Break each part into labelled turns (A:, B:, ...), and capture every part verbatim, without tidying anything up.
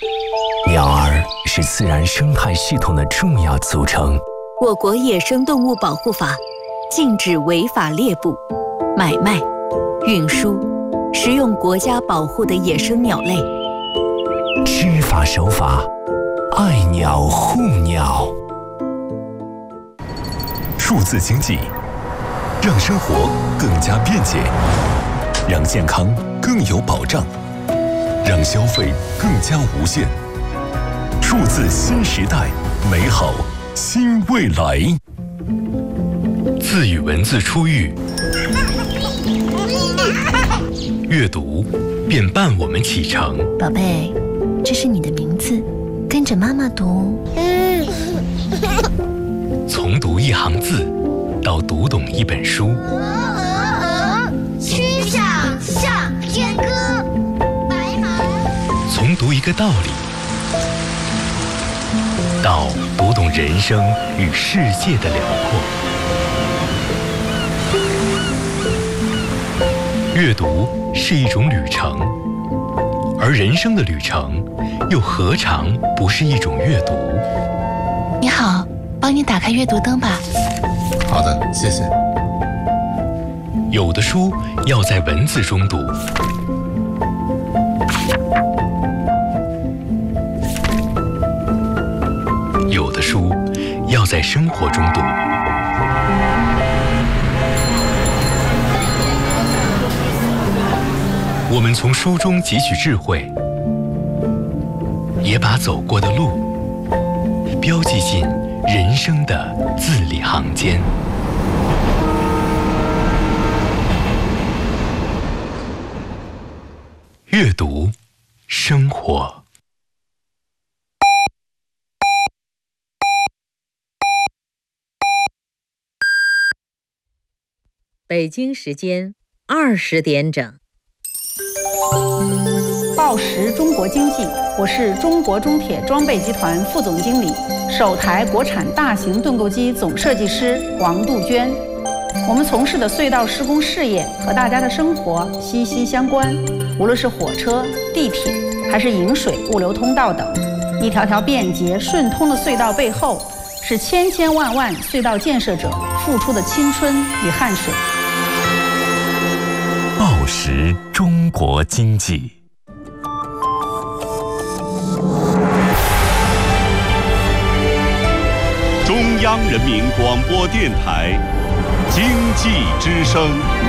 A: 鸟儿是自然生态系统的重要组成。
B: 我国野生动物保护法禁止违法猎捕、买卖、运输、食用国家保护的野生鸟类。
A: 知法守法，爱鸟护鸟。
C: 数字经济让生活更加便捷，让健康更有保障，让消费更加无限。数字新时代，美好新未来。
D: 字与文字初遇，阅读便伴我们启程。
E: 宝贝，这是你的名字，跟着妈妈读。
D: 从读一行字到读懂一本书，
F: 曲项向天歌，白马。
D: 从读一个道理到读懂人生与世界的辽阔。阅读是一种旅程，而人生的旅程又何尝不是一种阅读？
E: 你好，帮你打开阅读灯吧。
G: 好的，谢谢。
D: 有的书要在文字中读，有的书要在生活中读。我们从书中汲取智慧，也把走过的路标记进人生的字里行间。阅读，生活。
H: 北京时间二十点整。
I: 报时中国经济，我是中国中铁装备集团副总经理、首台国产大型盾构机总设计师王杜鹃。我们从事的隧道施工事业和大家的生活息息相关，无论是火车、地铁，还是引水物流通道等，一条条便捷顺通的隧道背后，是千千万万隧道建设者付出的青春与汗水。
A: 报时中国经济。
J: 中央人民广播电台经济之声。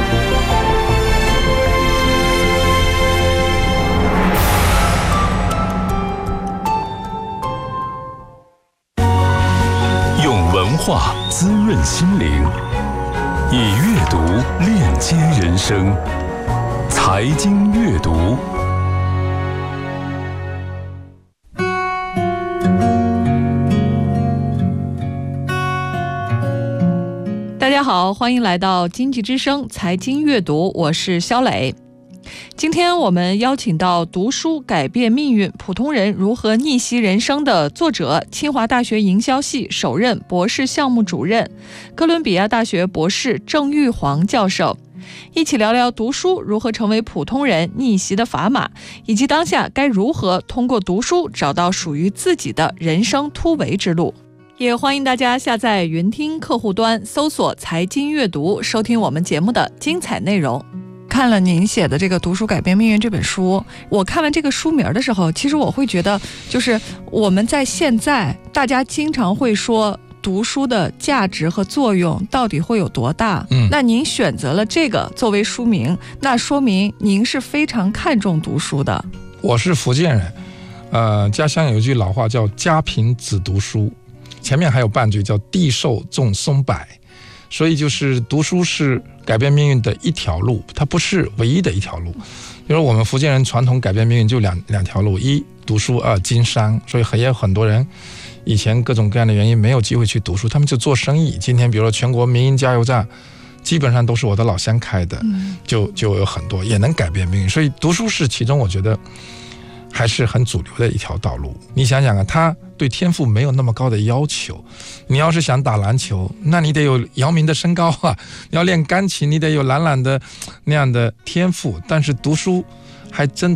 C: 用文化滋润心灵，以阅读链接人生。财经阅读。
K: 大家好，欢迎来到经济之声财经阅读，我是肖磊。今天我们邀请到读书改变命运，普通人如何逆袭人生的作者，清华大学营销系首任博士项目主任，哥伦比亚大学博士郑玉煌教授，一起聊聊读书如何成为普通人逆袭的砝码，以及当下该如何通过读书找到属于自己的人生突围之路。也欢迎大家下载云听客户端，搜索财经阅读，收听我们节目的精彩内容。看了您写的这个《读书改变命运》这本书，我看完这个书名的时候，其实我会觉得，就是我们在现在大家经常会说读书的价值和作用到底会有多大？嗯，那您选择了这个作为书名，那说明您是非常看重读书的。
G: 我是福建人，呃，家乡有一句老话叫“家贫子读书”，前面还有半句叫“地寿种松柏”，所以就是读书是改变命运的一条路，它不是唯一的一条路。比如我们福建人传统改变命运就两两条路：一读书，二经商。所以也有很多人以前各种各样的原因没有机会去读书，他们就做生意。今天比如说全国民营加油站基本上都是我的老乡开的，就就有很多也能改变命运。所以读书是其中我觉得还是很主流的一条道路。你想想啊，他对天赋没有那么高的要求。你要是想打篮球，那你得有姚明的身高啊；你要练钢琴，你得有懒懒的那样的天赋。但是读书还真的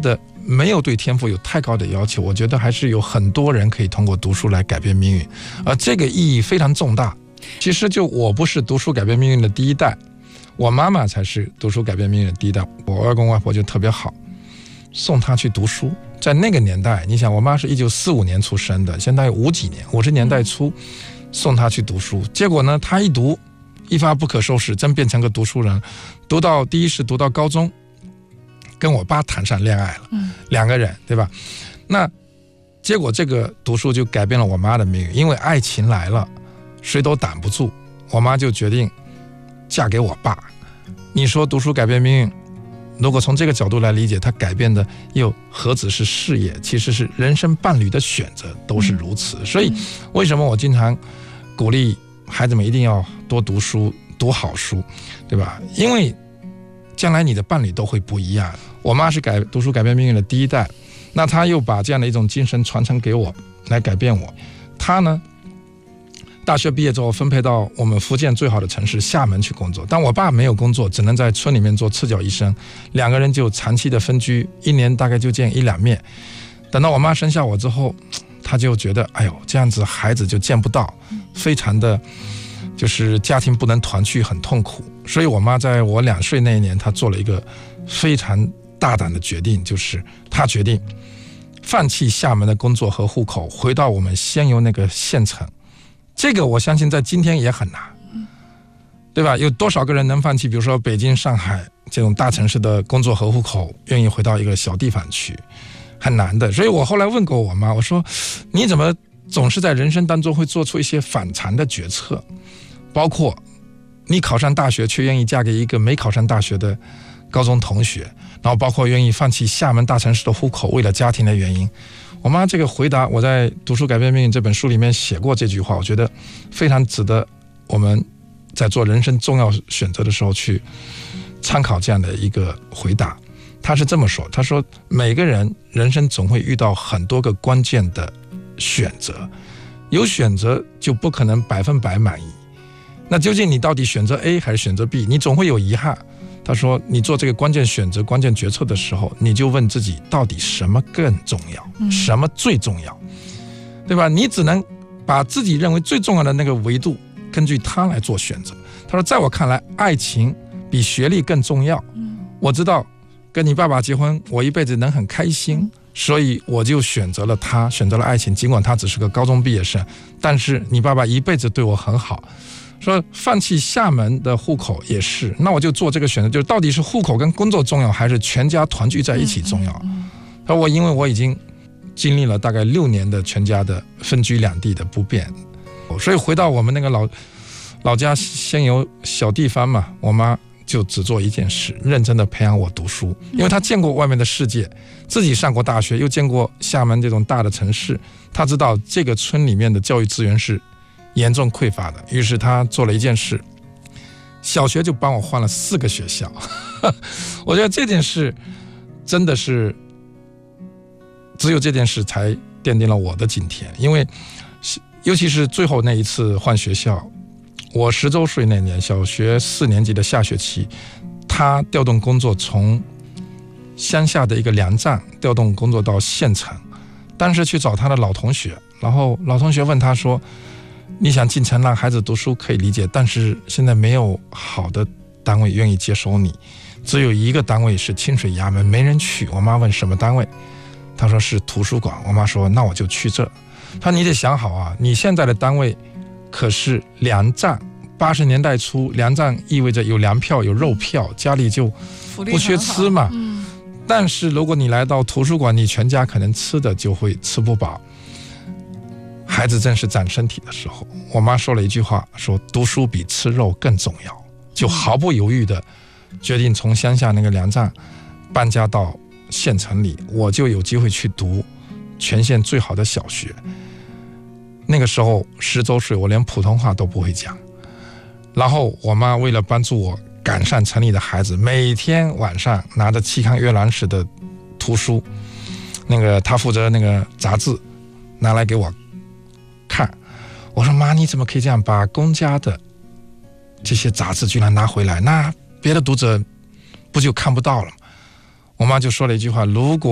G: 没有对天赋有太高的要求，我觉得还是有很多人可以通过读书来改变命运，而这个意义非常重大。其实就我不是读书改变命运的第一代，我妈妈才是读书改变命运的第一代。我外公外婆就特别好，送她去读书。在那个年代，你想我妈是一九四五年出生的，现在五几年，五十年代初送她去读书，结果呢，她一读一发不可收拾，真变成个读书人。读到第一是读到高中，跟我爸谈上恋爱了，嗯、两个人，对吧？那结果这个读书就改变了我妈的命运，因为爱情来了，谁都挡不住。我妈就决定嫁给我爸。你说读书改变命运，如果从这个角度来理解，它改变的又何止是事业，其实是人生伴侣的选择都是如此。所以为什么我经常鼓励孩子们一定要多读书，读好书，对吧？因为将来你的伴侣都会不一样。我妈是改读书改变命运的第一代，那她又把这样的一种精神传承给我，来改变我。她呢，大学毕业之后分配到我们福建最好的城市厦门去工作，但我爸没有工作，只能在村里面做赤脚医生，两个人就长期的分居，一年大概就见一两面。等到我妈生下我之后，他就觉得哎呦，这样子孩子就见不到，非常的就是家庭不能团聚，很痛苦。所以我妈在我两岁那一年，她做了一个非常大胆的决定，就是她决定放弃厦门的工作和户口，回到我们仙游那个县城。这个我相信在今天也很难，对吧？有多少个人能放弃比如说北京、上海这种大城市的工作和户口，愿意回到一个小地方去？很难的。所以我后来问过我妈，我说你怎么总是在人生当中会做出一些反常的决策，包括你考上大学却愿意嫁给一个没考上大学的高中同学，然后包括愿意放弃厦门大城市的户口，为了家庭的原因。我妈这个回答，我在《读书改变命运》这本书里面写过这句话，我觉得非常值得我们在做人生重要选择的时候去参考这样的一个回答。他是这么说，他说每个人人生总会遇到很多个关键的选择，有选择就不可能百分百满意，那究竟你到底选择 A 还是选择 B， 你总会有遗憾。他说你做这个关键选择关键决策的时候，你就问自己到底什么更重要、嗯、什么最重要，对吧？你只能把自己认为最重要的那个维度根据它来做选择。他说在我看来爱情比学历更重要、嗯、我知道跟你爸爸结婚我一辈子能很开心、嗯、所以我就选择了他，选择了爱情，尽管他只是个高中毕业生，但是你爸爸一辈子对我很好。说放弃厦门的户口也是，那我就做这个选择，就是到底是户口跟工作重要，还是全家团聚在一起重要？他说我因为我已经经历了大概六年的全家的分居两地的不便，所以回到我们那个老老家仙游小地方嘛，我妈就只做一件事，认真的培养我读书，因为她见过外面的世界，自己上过大学，又见过厦门这种大的城市，她知道这个村里面的教育资源是严重匮乏的，于是他做了一件事，小学就帮我换了四个学校。我觉得这件事真的是只有这件事才奠定了我的今天，因为尤其是最后那一次换学校，我十周岁那年，小学四年级的下学期，他调动工作从乡下的一个粮站调动工作到县城，当时去找他的老同学，然后老同学问他说你想进城让孩子读书可以理解，但是现在没有好的单位愿意接收你，只有一个单位是清水衙门，没人去。我妈问什么单位，他说是图书馆。我妈说那我就去这。他说你得想好啊，你现在的单位可是粮站，八十年代初粮站意味着有粮票有肉票，家里就不缺吃嘛、嗯、但是如果你来到图书馆，你全家可能吃的就会吃不饱。孩子正是长身体的时候，我妈说了一句话，说读书比吃肉更重要，就毫不犹豫的决定从乡下那个粮站搬家到县城里，我就有机会去读全县最好的小学。那个时候十周岁，我连普通话都不会讲，然后我妈为了帮助我赶上城里的孩子，每天晚上拿着期刊阅览室的图书，那个她负责那个杂志拿来给我看。我说妈，你怎么可以这样把公家的这些杂志居然拿回来，那别的读者不就看不到了吗？我妈就说了一句话，如果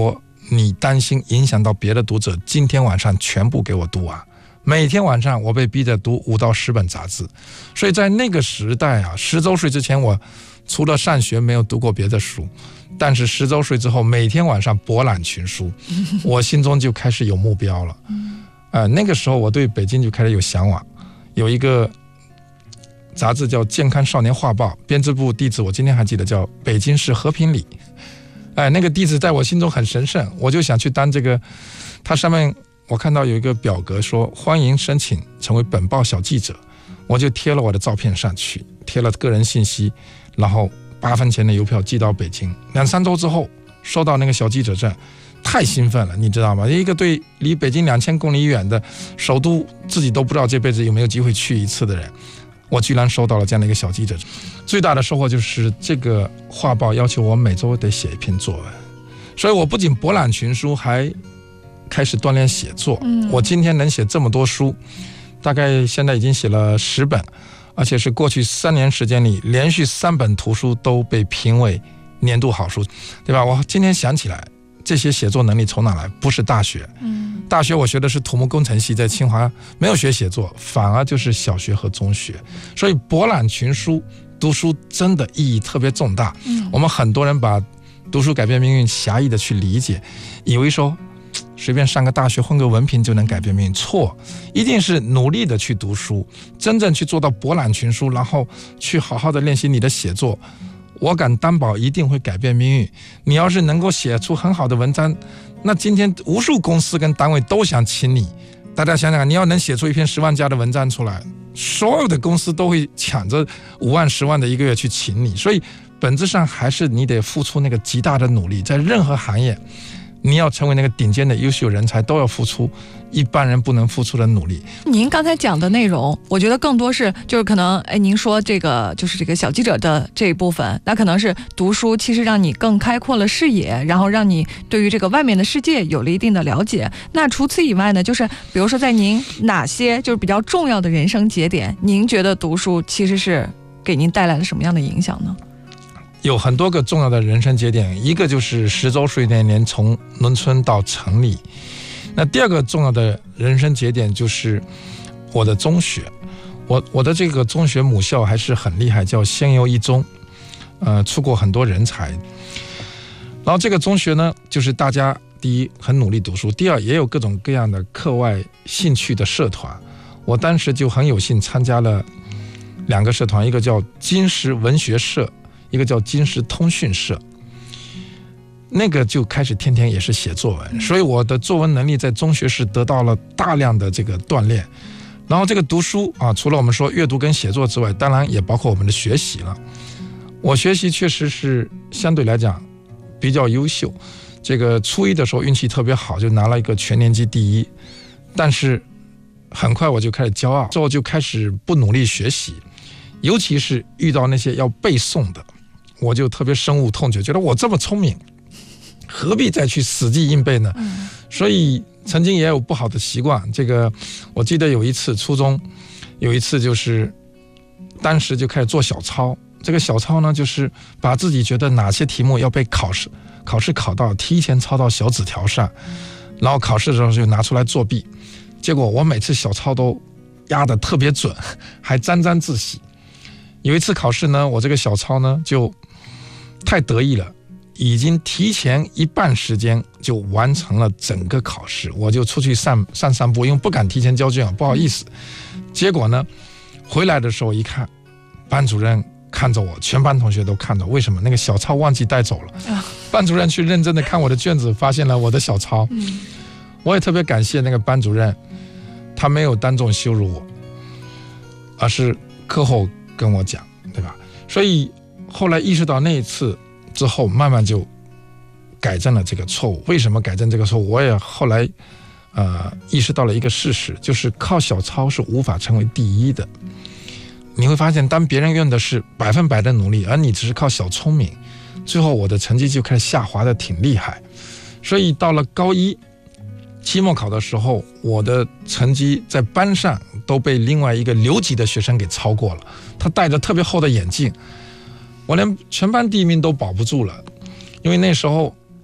G: 你担心影响到别的读者，今天晚上全部给我读完。每天晚上我被逼着读五到十本杂志，所以在那个时代啊，十周岁之前我除了上学没有读过别的书，但是十周岁之后每天晚上博览群书，我心中就开始有目标了。呃，那个时候我对北京就开始有向往，有一个杂志叫《健康少年画报》，编织部地址我今天还记得，叫北京市和平里。哎，那个地址在我心中很神圣，我就想去当这个。它上面我看到有一个表格说欢迎申请成为本报小记者，我就贴了我的照片上去，贴了个人信息，然后八分钱的邮票寄到北京。两三周之后收到那个小记者证，太兴奋了，你知道吗？一个对离北京两千公里远的首都自己都不知道这辈子有没有机会去一次的人，我居然收到了这样的一个小记者证。最大的收获就是这个画报要求我每周得写一篇作文，所以我不仅博览群书，还开始锻炼写作。嗯，我今天能写这么多书，大概现在已经写了十本，而且是过去三年时间里连续三本图书都被评为年度好书，对吧？我今天想起来，这些写作能力从哪来？不是大学，嗯，大学我学的是土木工程系，在清华没有学写作，反而就是小学和中学。所以博览群书，读书真的意义特别重大。嗯，我们很多人把读书改变命运狭义的去理解，以为说随便上个大学混个文凭就能改变命运，错，一定是努力的去读书，真正去做到博览群书，然后去好好的练习你的写作，我敢担保一定会改变命运。你要是能够写出很好的文章，那今天无数公司跟单位都想请你。大家想想，你要能写出一篇十万加的文章出来，所有的公司都会抢着五万十万的一个月去请你。所以本质上还是你得付出那个极大的努力，在任何行业你要成为那个顶尖的优秀人才，都要付出一般人不能付出的努力。
K: 您刚才讲的内容，我觉得更多是就是可能，哎，您说这个就是这个小记者的这一部分，那可能是读书其实让你更开阔了视野，然后让你对于这个外面的世界有了一定的了解。那除此以外呢，就是比如说在您哪些就是比较重要的人生节点，您觉得读书其实是给您带来了什么样的影响呢？
G: 有很多个重要的人生节点，一个就是十周岁那年从农村到城里。那第二个重要的人生节点就是我的中学，我我的这个中学母校还是很厉害，叫仙游一中，呃，出过很多人才。然后这个中学呢，就是大家第一很努力读书，第二也有各种各样的课外兴趣的社团。我当时就很有幸参加了两个社团，一个叫金石文学社，一个叫金石通讯社。那个就开始天天也是写作文，所以我的作文能力在中学时得到了大量的这个锻炼。然后这个读书啊，除了我们说阅读跟写作之外，当然也包括我们的学习了。我学习确实是相对来讲比较优秀，这个初一的时候运气特别好，就拿了一个全年级第一。但是很快我就开始骄傲，之后就开始不努力学习，尤其是遇到那些要背诵的，我就特别深恶痛绝，觉得我这么聪明，何必再去死记硬背呢？嗯、所以曾经也有不好的习惯。这个我记得有一次初中，有一次就是当时就开始做小抄。这个小抄呢，就是把自己觉得哪些题目要被考试考试考到，提前抄到小纸条上，然后考试的时候就拿出来作弊。结果我每次小抄都压得特别准，还沾沾自喜。有一次考试呢，我这个小抄呢就太得意了，已经提前一半时间就完成了整个考试，我就出去散散散步，因为不敢提前交卷，不好意思。结果呢，回来的时候一看，班主任看着我，全班同学都看着，为什么？那个小抄忘记带走了。班主任去认真的看我的卷子，发现了我的小抄。我也特别感谢那个班主任，他没有当众羞辱我，而是课后跟我讲，对吧？所以后来意识到那一次之后，慢慢就改正了这个错误。为什么改正这个错误？我也后来呃意识到了一个事实，就是靠小抄是无法成为第一的。你会发现，当别人用的是百分百的努力，而你只是靠小聪明，最后我的成绩就开始下滑的挺厉害。所以到了高一期末考的时候，我的成绩在班上都被另外一个留级的学生给超过了。他戴着特别厚的眼镜，我连全班第一名都保不住了。因为那时候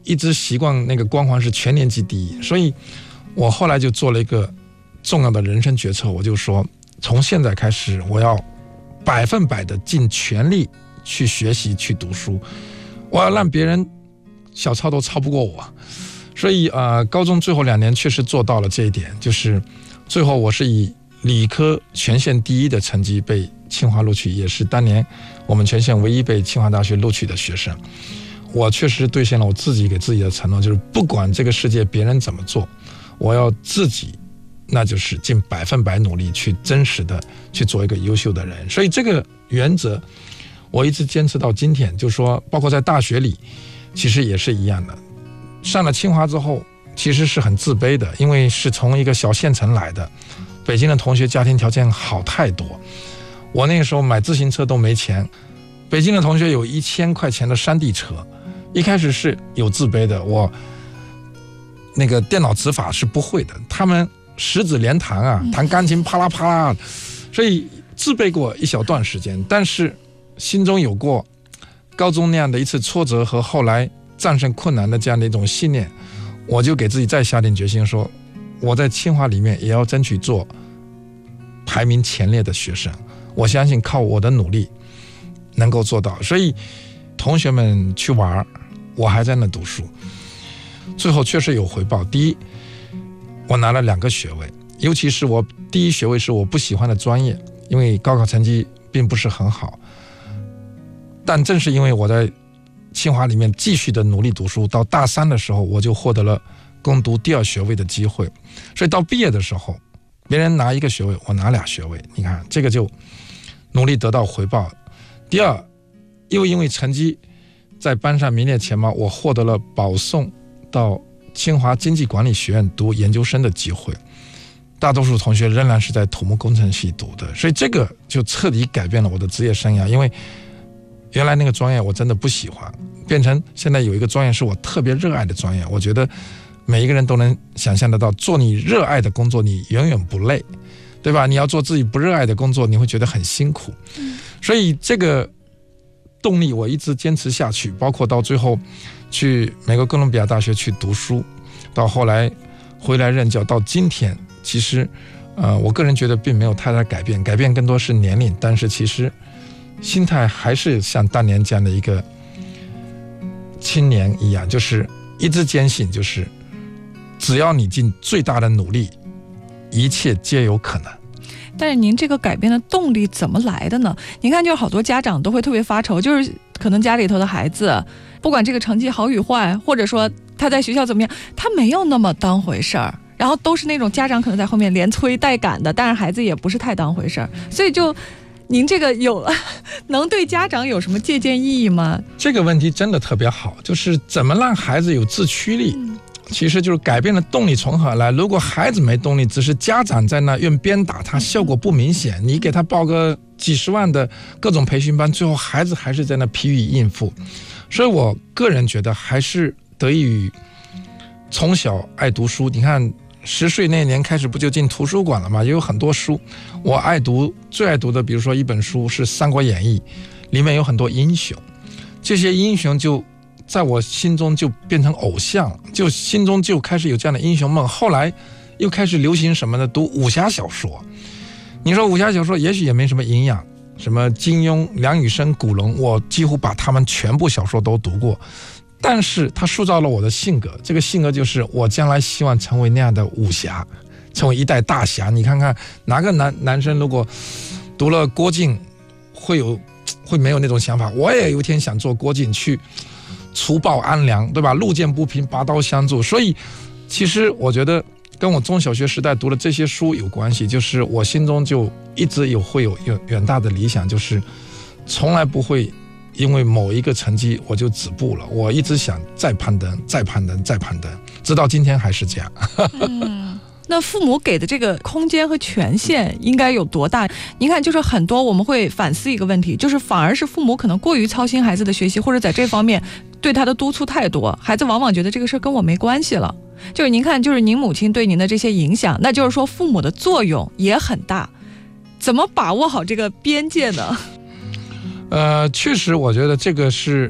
G: 一直习惯那个光环是全年级第一，所以我后来就做了一个重要的人生决策，我就说从现在开始我要百分百的尽全力去学习去读书，我要让别人小抄都抄不过我。所以呃，高中最后两年确实做到了这一点，就是最后我是以理科全县第一的成绩被清华录取，也是当年我们全县唯一被清华大学录取的学生。我确实兑现了我自己给自己的承诺，就是不管这个世界别人怎么做，我要自己那就是尽百分百努力去真实的去做一个优秀的人。所以这个原则我一直坚持到今天，就是说包括在大学里其实也是一样的。上了清华之后其实是很自卑的，因为是从一个小县城来的，北京的同学家庭条件好太多，我那个时候买自行车都没钱，北京的同学有一千块钱的山地车，一开始是有自卑的，我那个电脑指法是不会的，他们十指连弹啊，弹钢琴啪啦啪啦，所以自卑过一小段时间，但是心中有过高中那样的一次挫折和后来战胜困难的这样的一种信念，我就给自己再下定决心说，我在清华里面也要争取做排名前列的学生，我相信靠我的努力能够做到。所以同学们去玩，我还在那读书，最后确实有回报。第一，我拿了两个学位，尤其是我第一学位是我不喜欢的专业，因为高考成绩并不是很好，但正是因为我在清华里面继续的努力读书，到大三的时候我就获得了攻读第二学位的机会，所以到毕业的时候别人拿一个学位我拿俩学位，你看这个就努力得到回报。第二，又因为成绩在班上名列前茅，我获得了保送到清华经济管理学院读研究生的机会，大多数同学仍然是在土木工程系读的，所以这个就彻底改变了我的职业生涯。因为原来那个专业我真的不喜欢，变成现在有一个专业是我特别热爱的专业。我觉得每一个人都能想象得到，做你热爱的工作你远远不累，对吧？你要做自己不热爱的工作你会觉得很辛苦，所以这个动力我一直坚持下去，包括到最后去美国哥伦比亚大学去读书，到后来回来任教，到今天其实呃，我个人觉得并没有太大改变，改变更多是年龄，但是其实心态还是像当年这样的一个青年一样，就是一直坚信，就是只要你尽最大的努力，一切皆有可能。
K: 但是您这个改变的动力怎么来的呢？您看，就是好多家长都会特别发愁，就是可能家里头的孩子，不管这个成绩好与坏，或者说他在学校怎么样，他没有那么当回事儿，然后都是那种家长可能在后面连催带赶的，但是孩子也不是太当回事儿，所以就您这个有能对家长有什么借鉴意义吗？
G: 这个问题真的特别好，就是怎么让孩子有自驱力、嗯、其实就是改变的动力从何而来。如果孩子没动力，只是家长在那用鞭打他，效果不明显，你给他报个几十万的各种培训班，最后孩子还是在那疲于应付。所以我个人觉得还是得益于从小爱读书。你看十岁那年开始不就进图书馆了吗？也有很多书，我爱读，最爱读的比如说一本书是《三国演义》，里面有很多英雄，这些英雄就在我心中就变成偶像，就心中就开始有这样的英雄梦。后来又开始流行什么呢？读武侠小说。你说武侠小说也许也没什么营养，什么金庸、梁羽生、古龙，我几乎把他们全部小说都读过，但是他塑造了我的性格，这个性格就是我将来希望成为那样的武侠，成为一代大侠。你看看哪个男男生如果读了郭靖会有会没有那种想法，我也有一天想做郭靖，去除暴安良，对吧？路见不平拔刀相助。所以其实我觉得跟我中小学时代读的这些书有关系，就是我心中就一直有会有远大的理想，就是从来不会因为某一个成绩我就止步了，我一直想再攀登再攀登再攀登，直到今天还是这样。
K: 嗯，那父母给的这个空间和权限应该有多大？您看，就是很多我们会反思一个问题，就是反而是父母可能过于操心孩子的学习，或者在这方面对他的督促太多，孩子往往觉得这个事跟我没关系了。就是您看，就是您母亲对您的这些影响，那就是说父母的作用也很大，怎么把握好这个边界呢？
G: 呃，确实我觉得这个是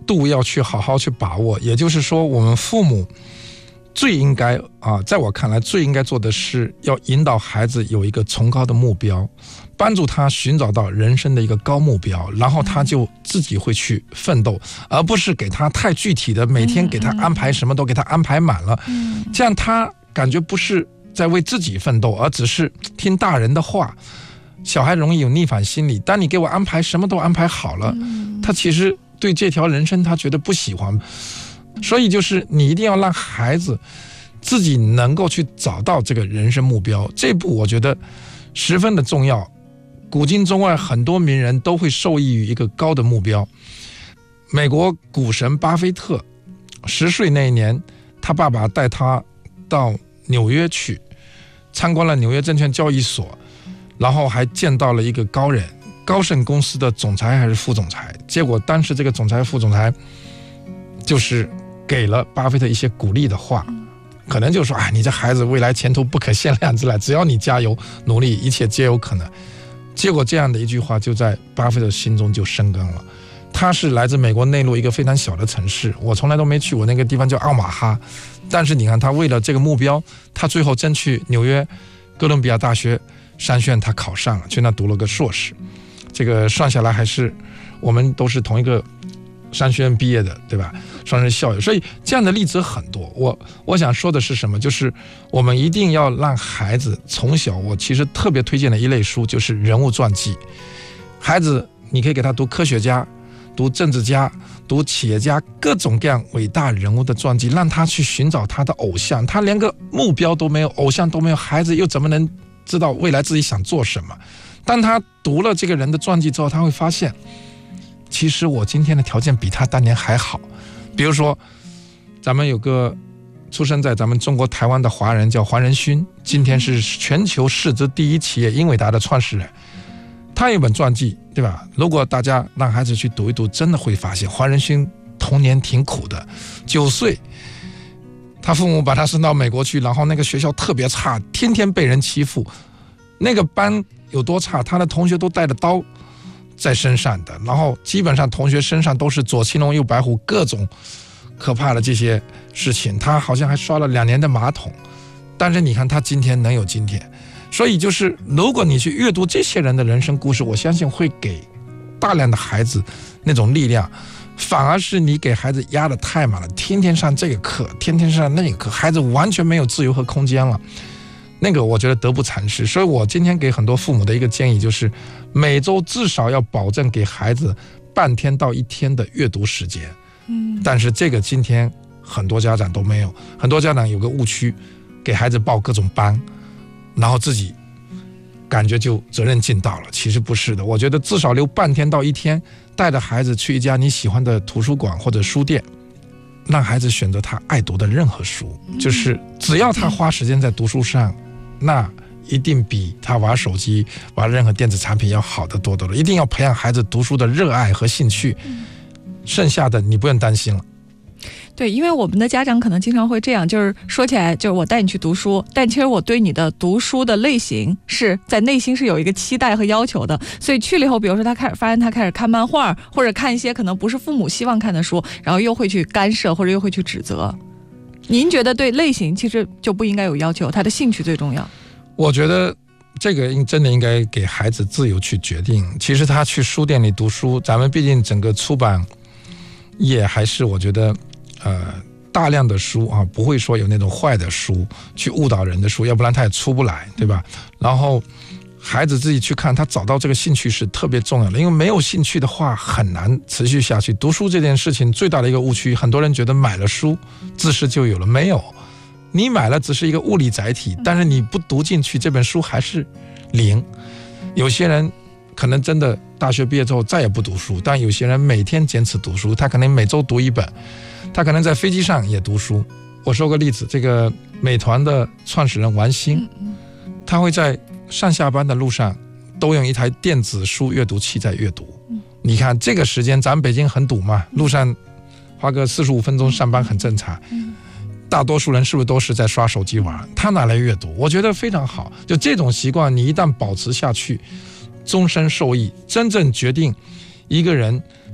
G: 度要去好好去把握。也就是说，我们父母最应该啊，在我看来最应该做的是要引导孩子有一个崇高的目标，帮助他寻找到人生的一个高目标，然后他就自己会去奋斗，而不是给他太具体的每天给他安排什么都给他安排满了，这样他感觉不是在为自己奋斗，而只是听大人的话。小孩容易有逆反心理，当你给我安排什么都安排好了，他其实对这条人生他觉得不喜欢。所以就是你一定要让孩子自己能够去找到这个人生目标，这步我觉得十分的重要。古今中外很多名人都会受益于一个高的目标。美国股神巴菲特十岁那一年，他爸爸带他到纽约去参观了纽约证券交易所，然后还见到了一个高人，高盛公司的总裁还是副总裁。结果当时这个总裁副总裁就是给了巴菲特一些鼓励的话，可能就说啊，你这孩子未来前途不可限量之类，只要你加油努力，一切皆有可能。结果这样的一句话就在巴菲特心中就生根了。他是来自美国内陆一个非常小的城市，我从来都没去过那个地方，叫奥马哈。但是你看他为了这个目标，他最后真去纽约哥伦比亚大学商学院他考上了，去那读了个硕士。这个算下来还是我们都是同一个商学院毕业的，对吧？双人校友，所以这样的例子很多。我我想说的是什么？就是我们一定要让孩子从小，我其实特别推荐的一类书就是人物传记。孩子，你可以给他读科学家、读政治家、读企业家，各种各样伟大人物的传记，让他去寻找他的偶像。他连个目标都没有，偶像都没有，孩子又怎么能知道未来自己想做什么？当他读了这个人的传记之后，他会发现其实我今天的条件比他当年还好。比如说咱们有个出生在咱们中国台湾的华人叫黄仁勋，今天是全球市值第一企业英伟达的创始人。他有本传记，对吧？如果大家让孩子去读一读，真的会发现黄仁勋童年挺苦的。九岁他父母把他送到美国去，然后那个学校特别差，天天被人欺负。那个班有多差，他的同学都带着刀在身上的，然后基本上同学身上都是左青龙右白虎，各种可怕的这些事情。他好像还刷了两年的马桶，但是你看他今天能有今天。所以就是如果你去阅读这些人的人生故事，我相信会给大量的孩子那种力量。反而是你给孩子压得太满了，天天上这个课，天天上那个课，孩子完全没有自由和空间了，那个我觉得得不偿失。所以我今天给很多父母的一个建议就是，每周至少要保证给孩子半天到一天的阅读时间。嗯，但是这个今天很多家长都没有，很多家长有个误区，给孩子报各种班，然后自己感觉就责任尽到了，其实不是的。我觉得至少留半天到一天，带着孩子去一家你喜欢的图书馆或者书店，让孩子选择他爱读的任何书，就是只要他花时间在读书上，那一定比他玩手机玩任何电子产品要好得多多了。一定要培养孩子读书的热爱和兴趣，剩下的你不用担心了。
K: 对，因为我们的家长可能经常会这样，就是说起来就是我带你去读书，但其实我对你的读书的类型是在内心是有一个期待和要求的，所以去了以后，比如说他开始发现他开始看漫画，或者看一些可能不是父母希望看的书，然后又会去干涉或者又会去指责。您觉得对类型其实就不应该有要求，他的兴趣最重要？
G: 我觉得这个真的应该给孩子自由去决定。其实他去书店里读书，咱们毕竟整个出版业还是我觉得呃，大量的书啊，不会说有那种坏的书去误导人的书，要不然他也出不来，对吧？然后孩子自己去看，他找到这个兴趣是特别重要的，因为没有兴趣的话很难持续下去。读书这件事情最大的一个误区，很多人觉得买了书知识就有了，没有，你买了只是一个物理载体，但是你不读进去，这本书还是零。有些人可能真的大学毕业之后再也不读书，但有些人每天坚持读书，他可能每周读一本，他可能在飞机上也读书。我说个例子，这个美团的创始人王兴，他会在上下班的路上都用一台电子书阅读器在阅读。你看这个时间，咱们北京很堵嘛，路上花个四十五分钟上班很正常，大多数人是不是都是在刷手机玩？他拿来阅读，我觉得非常好。就这种习惯，你一旦保持下去，终身受益。真正决定一个人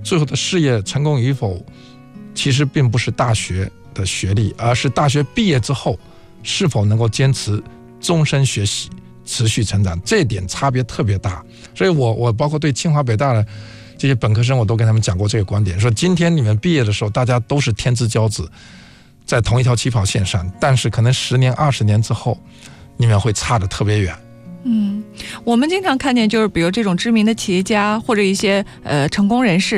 G: 最后的事业成功与否，其实并不是大学的学历，而是大学毕业之后是否能够坚持终身学习、持续成长，这一点差别特别大。所以我我包括对清华北大的这些本科生，我都跟他们讲过这个观点，说今天你们毕业的时候大家都是天之骄子，在同一条起跑线上，但是可能十年二十年之后你们会差得特别远。
K: 嗯，我们经常看见就是比如这种知名的企业家或者一些呃成功人士，